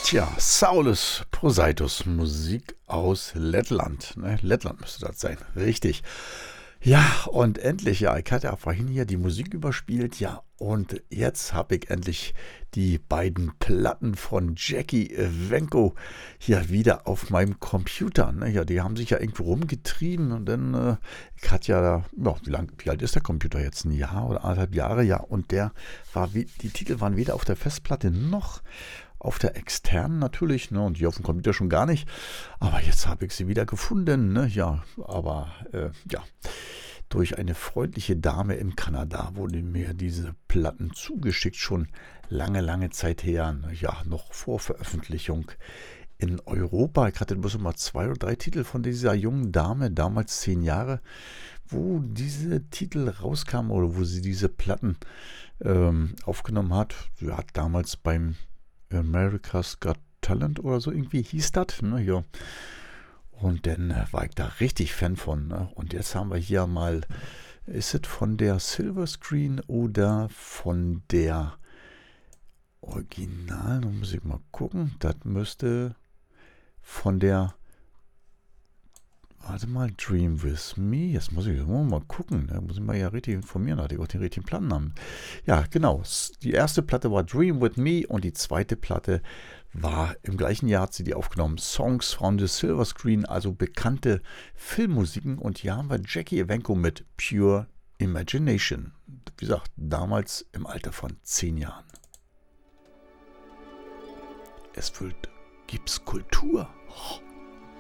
Tja, Saulus Poseitus, Musik aus Lettland. Ne? Lettland müsste das sein, richtig. Ja, und endlich, ja, ich hatte ja vorhin hier die Musik überspielt, ja, und jetzt habe ich endlich die beiden Platten von Jackie Evenko hier wieder auf meinem Computer. Ne? Ja, die haben sich ja irgendwo rumgetrieben und dann, ich hatte ja, wie alt ist der Computer jetzt? Ein Jahr oder 1,5 Jahre, ja, und die Titel waren weder auf der Festplatte noch auf der externen natürlich, ne, und die auf dem Computer schon gar nicht. Aber jetzt habe ich sie wieder gefunden, ne, ja, aber ja, durch eine freundliche Dame in Kanada wurden mir diese Platten zugeschickt, schon lange, lange Zeit her, ne, ja, noch vor Veröffentlichung in Europa. Ich hatte bloß immer 2 oder 3 Titel von dieser jungen Dame, damals 10 Jahre, wo diese Titel rauskamen oder wo sie diese Platten aufgenommen hat. Sie hat damals beim America's Got Talent oder so irgendwie hieß das, ne, ja. Und dann war ich da richtig Fan von, ne? Und jetzt haben wir hier mal, ist es von der Silver Screen oder von der Original? Da muss ich mal gucken. Das müsste von der, warte mal, Dream With Me. Jetzt muss ich mal gucken. Da muss ich mal ja richtig informieren, dass ich auch den richtigen Plan habe. Ja, genau. Die erste Platte war Dream With Me und die zweite Platte war im gleichen Jahr, hat sie die aufgenommen, Songs from the Silver Screen, also bekannte Filmmusiken. Und hier haben wir Jackie Evenko mit Pure Imagination. Wie gesagt, damals im Alter von 10 Jahren. Es wird Gipskultur. Oh.